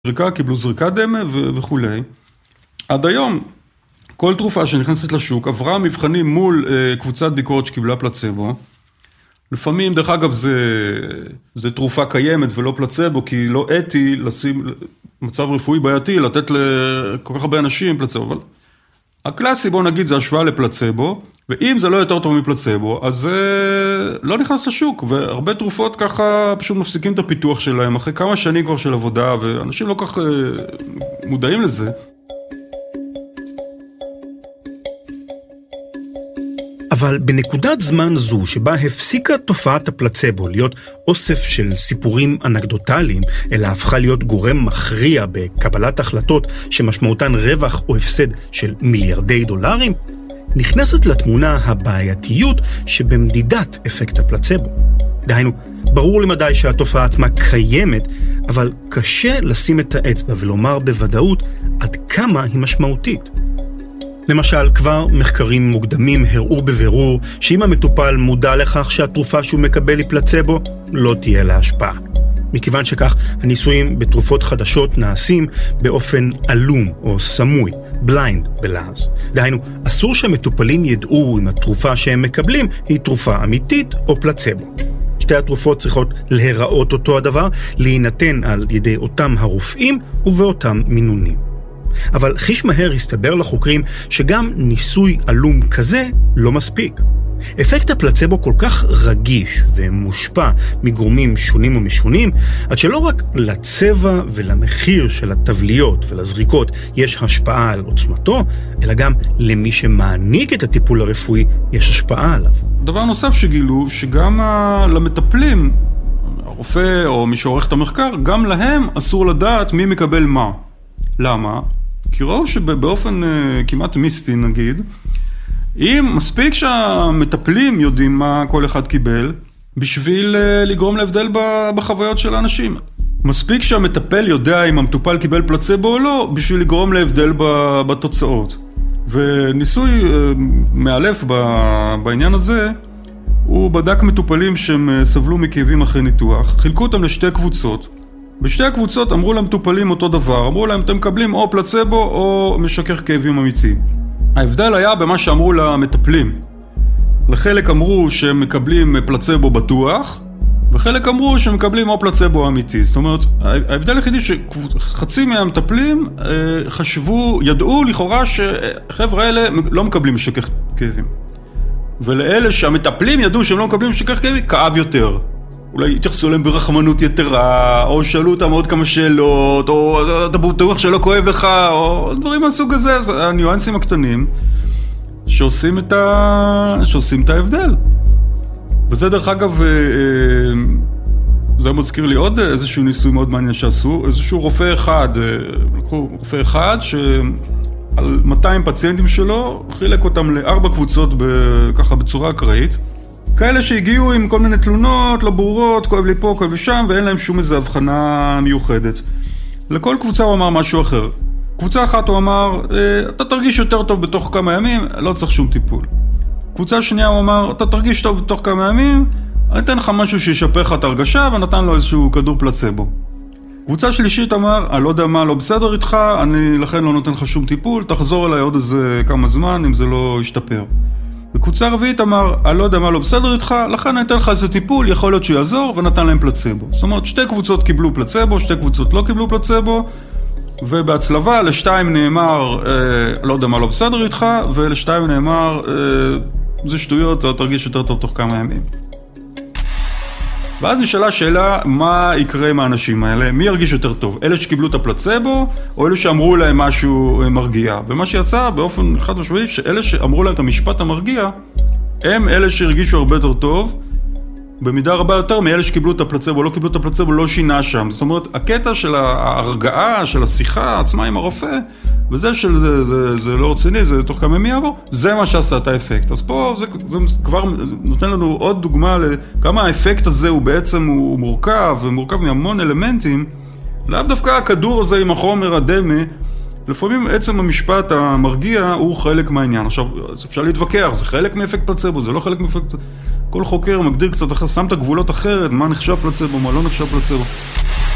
זריקה, קיבלו זריקת דמה וכו'. עד היום, כל תרופה שנכנסת לשוק עברה מבחנים מול קבוצת ביקורת שקיבלה פלצבו. לפעמים, דרך אגב, זה תרופה קיימת ולא פלצבו, כי לא אתי לשים מצב רפואי בעייתי, לתת לכל כך הרבה אנשים פלצבו. אבל הקלאסי, בוא נגיד, זה השוואה לפלצבו, ואם זה לא יותר טוב מפלצבו, אז זה לא נכנס לשוק, והרבה תרופות ככה פשוט מפסיקים את הפיתוח שלהם, אחרי כמה שנים כבר של עבודה, ואנשים לא כך מודעים לזה. אבל בנקודת זמן זו שבה הפסיקה תופעת הפלצבו להיות אוסף של סיפורים אנקדוטליים, אלא הפכה להיות גורם מכריע בקבלת החלטות שמשמעותן רווח או הפסד של מיליארדי דולרים, נכנסת לתמונה הבעייתיות שבמדידת אפקט הפלצבו. דהיינו, ברור למדי שהתופעה עצמה קיימת, אבל קשה לשים את האצבע ולומר בוודאות עד כמה היא משמעותית. למשל, כבר מחקרים מוקדמים הראו בבירור שאם המטופל מודע לכך שהתרופה שהוא מקבל היא פלצבו, לא תהיה לה השפעה. מכיוון שכך, הניסויים בתרופות חדשות נעשים באופן עלום או סמוי, בליינד בלעז. דהיינו, אסור שהמטופלים ידעו אם התרופה שהם מקבלים היא תרופה אמיתית או פלצבו. שתי התרופות צריכות להיראות אותו הדבר, להינתן על ידי אותם הרופאים ובאותם מינונים. אבל חיש מהר הסתבר לחוקרים שגם ניסוי עלום כזה לא מספיק. אפקט הפלצבו כל כך רגיש ומושפע מגורמים שונים ומשונים, עד שלא רק לצבע ולמחיר של התבליות ולזריקות יש השפעה על עוצמתו, אלא גם למי שמעניק את הטיפול הרפואי יש השפעה עליו. דבר נוסף שגילו, שגם למטפלים, הרופא או מי שעורך את המחקר, גם להם אסור לדעת מי מקבל מה. למה? כי ראו שבאופן כמעט מיסטי נגיד, אם מספיק שהמטפלים יודעים מה כל אחד קיבל, בשביל לגרום להבדל בחוויות של האנשים. מספיק שהמטפל יודע אם המטופל קיבל פלצבו או לא, בשביל לגרום להבדל בתוצאות. וניסוי מאלף בעניין הזה, הוא בדק מטופלים שהם סבלו מכאבים אחרי ניתוח, חילקו אותם לשתי קבוצות. בשתי הקבוצות אמרו למטופלים אותו דבר, אמרו להם אתם מקבלים או פלצבו או משכך כאבים אמיתי. ההבדל היה במה שאמרו למטפלים. לחלק אמרו שהם מקבלים פלצבו בטוח, וחלק אמרו שהם מקבלים או פלצבו אמיתי. זאת אומרת, ההבדל היחידי שחצי מהמטפלים חשבו, ידעו לכאורה שחבר'ה האלה לא מקבלים משכך כאבים. ולאלה שהמטפלים ידעו שהם לא מקבלים משכך כאבים, כאב יותר. אולי התייחסו להם ברחמנות יתרה, או שאלו אותם עוד כמה שאלות, או אתה בטוח שלא כואב לך, או דברים מהסוג הזה. זה הניואנסים הקטנים שעושים את ההבדל. וזה דרך אגב, זה מזכיר לי עוד איזשהו ניסוי מאוד מעניין שעשו, איזשהו רופא אחד, לקחו רופא אחד שעל 200 פציינטים שלו, חילק אותם ל4 קבוצות ככה בצורה אקראית, כאלה שהגיעו עם כל מיני תלונות, לא ברורות, כואב לי פה, כואב לי שם, ואין להם שום איזו הבחנה מיוחדת. לכל קבוצה הוא אמר משהו אחר. קבוצה אחת הוא אמר, אתה תרגיש יותר טוב בתוך כמה ימים, לא צריך שום טיפול. קבוצה שנייה הוא אמר, אתה תרגיש טוב בתוך כמה ימים, אני אתן לך משהו שישפר לך את הרגשה, ונתן לו איזשהו כדור פלצבו. קבוצה שלישית אמר, אני לא יודע מה לא בסדר איתך, אני לכן לא נותן לך שום טיפול, תחזור אליי עוד איזה כמה זמן, אם זה לא ישתפר. וקבוצה רביעית אמר, אני לא יודע מה לא בסדר איתך, לכן אני אתן לך איזה טיפול, יכול להיות שהוא יעזור, ונתן להם פלצבו. זאת אומרת, שתי קבוצות קיבלו פלצבו, שתי קבוצות לא קיבלו פלצבו, ובהצלבה לשתיים נאמר, לא יודע מה לא בסדר איתך, ולשתיים נאמר, זה שטויות, אתה תרגיש יותר טוב תוך כמה ימים. ואז נשאלה שאלה, מה יקרה עם האנשים האלה? מי ירגיש יותר טוב? אלה שקיבלו את הפלצבו, או אלה שאמרו להם משהו מרגיע? ומה שיצא באופן חד משמעי, שאלה שאמרו להם את המשפט המרגיע, הם אלה שהרגישו הרבה יותר טוב, במידה רבה יותר מאלה שקיבלו את הפלצבו, לא קיבלו את הפלצבו, לא שינה שם. זאת אומרת, הקטע של ההרגעה, של השיחה עצמה עם הרופא, וזה זה לא רציני, זה תוך כמה ימים יעבור, זה מה שעשה את האפקט. אז פה זה כבר נותן לנו עוד דוגמה לכמה האפקט הזה הוא בעצם הוא מורכב, ומורכב מהמון אלמנטים, לאו דווקא הכדור הזה עם החומר הדמה, לפעמים עצם המשפט המרגיע הוא חלק מהעניין. עכשיו, אפשר להתווכח, זה חלק מאפקט פלצבו, זה לא חלק מאפקט פלצבו. כל חוקר מגדיר קצת אחר, שם את הגבולות אחרת, מה נחשב פלצבו, מה לא נחשב פלצבו.